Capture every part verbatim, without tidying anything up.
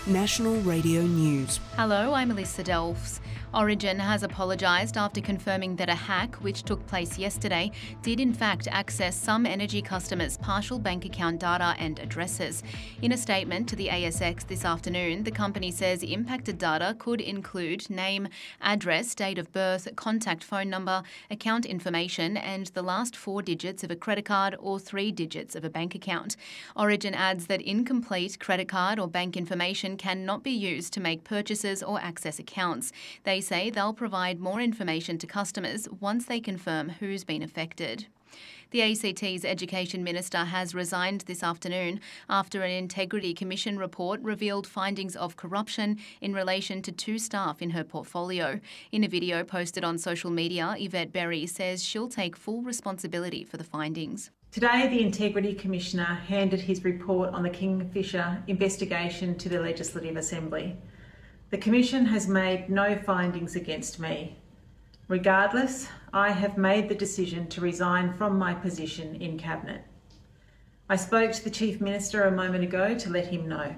National Radio News. Hello, I'm Alyssa Delfs. Origin has apologised after confirming that a hack, which took place yesterday, did in fact access some energy customers' partial bank account data and addresses. In a statement to the A S X this afternoon, the company says impacted data could include name, address, date of birth, contact phone number, account information and the last four digits of a credit card or three digits of a bank account. Origin adds that incomplete credit card or bank information cannot be used to make purchases or access accounts. They say they'll provide more information to customers once they confirm who's been affected. The A C T's Education Minister has resigned this afternoon after an Integrity Commission report revealed findings of corruption in relation to two staff in her portfolio. In a video posted on social media, Yvette Berry says she'll take full responsibility for the findings. Today, the Integrity Commissioner handed his report on the Kingfisher investigation to the Legislative Assembly. The Commission has made no findings against me. Regardless, I have made the decision to resign from my position in Cabinet. I spoke to the Chief Minister a moment ago to let him know.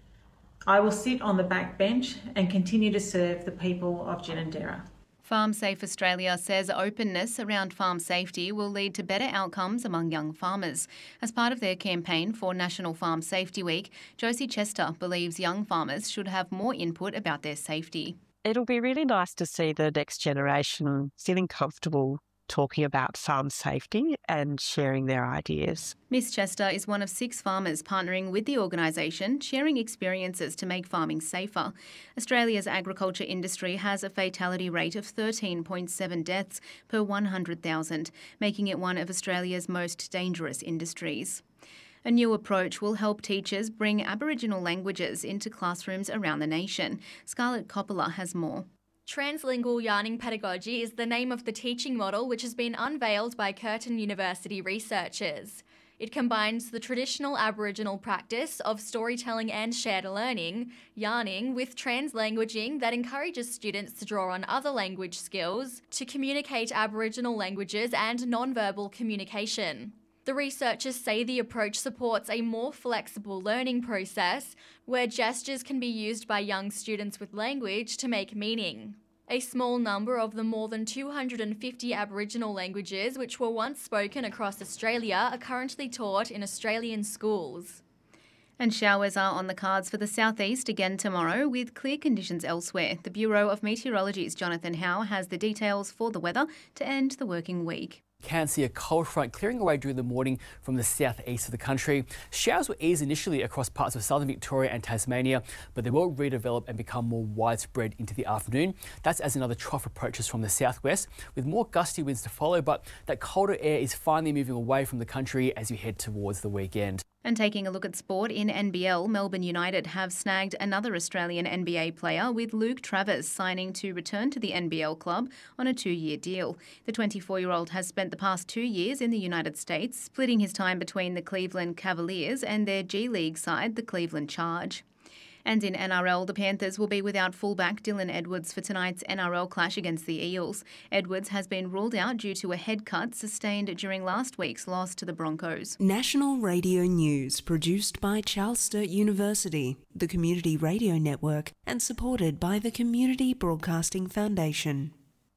I will sit on the back bench and continue to serve the people of Ginninderra. Farm Safe Australia says openness around farm safety will lead to better outcomes among young farmers. As part of their campaign for National Farm Safety Week, Josie Chester believes young farmers should have more input about their safety. It'll be really nice to see the next generation feeling comfortable talking about farm safety and sharing their ideas. Miss Chester is one of six farmers partnering with the organisation, sharing experiences to make farming safer. Australia's agriculture industry has a fatality rate of thirteen point seven deaths per one hundred thousand, making it one of Australia's most dangerous industries. A new approach will help teachers bring Aboriginal languages into classrooms around the nation. Scarlett Coppola has more. Translingual yarning pedagogy is the name of the teaching model which has been unveiled by Curtin University researchers. It combines the traditional Aboriginal practice of storytelling and shared learning, yarning, with translanguaging that encourages students to draw on other language skills to communicate Aboriginal languages and non-verbal communication. The researchers say the approach supports a more flexible learning process where gestures can be used by young students with language to make meaning. A small number of the more than two hundred fifty Aboriginal languages which were once spoken across Australia are currently taught in Australian schools. And showers are on the cards for the southeast again tomorrow with clear conditions elsewhere. The Bureau of Meteorology's Jonathan Howe has the details for the weather to end the working week. Can see a cold front clearing away during the morning from the southeast of the country. Showers will ease initially across parts of southern Victoria and Tasmania, but they will redevelop and become more widespread into the afternoon. That's as another trough approaches from the southwest, with more gusty winds to follow, but that colder air is finally moving away from the country as you head towards the weekend. And taking a look at sport, in N B L, Melbourne United have snagged another Australian N B A player, with Luke Travers signing to return to the N B L club on a two-year deal. The twenty-four-year-old has spent the past two years in the United States, splitting his time between the Cleveland Cavaliers and their G League side, the Cleveland Charge. And in N R L, the Panthers will be without fullback Dylan Edwards for tonight's N R L clash against the Eels. Edwards has been ruled out due to a head cut sustained during last week's loss to the Broncos. National Radio News, produced by Charles Sturt University, the Community Radio Network, and supported by the Community Broadcasting Foundation.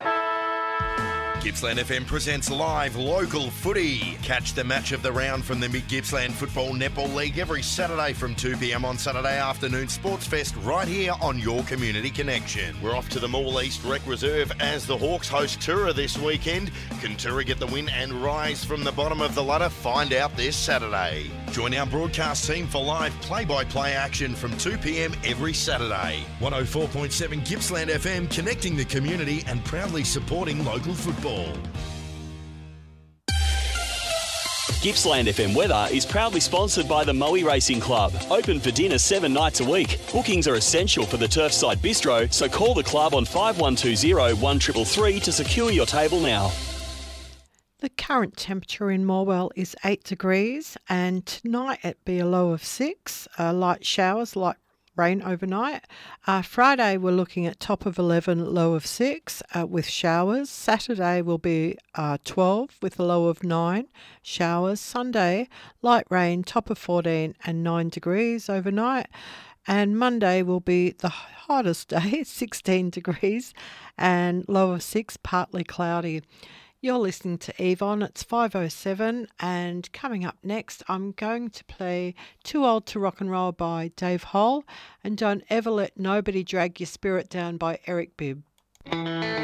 Gippsland F M presents live local footy. Catch the match of the round from the Mid-Gippsland Football Netball League every Saturday from two p m on Saturday afternoon Sports Fest right here on your Community Connection. We're off to the Mall East Rec Reserve as the Hawks host Tura this weekend. Can Tura get the win and rise from the bottom of the ladder? Find out this Saturday. Join our broadcast team for live play-by-play action from two p m every Saturday. one oh four point seven Gippsland F M, connecting the community and proudly supporting local football. Gippsland F M weather is proudly sponsored by the Moe Racing Club. Open for dinner seven nights a week. Bookings are essential for the Turfside Bistro, so call the club on five one two zero, one three three three to secure your table now. The current temperature in Morwell is eight degrees, and tonight it'll be a low of six. Uh, light showers, light rain overnight. Uh, Friday we're looking at top of eleven, low of six uh, with showers. Saturday will be uh, twelve with a low of nine, showers. Sunday, light rain, top of fourteen and nine degrees overnight. And Monday will be the hottest day, sixteen degrees, and low of six, partly cloudy. You're listening to Yvonne. It's five oh seven, and coming up next, I'm going to play Too Old to Rock and Roll by Dave Hole and Don't Ever Let Nobody Drag Your Spirit Down by Eric Bibb.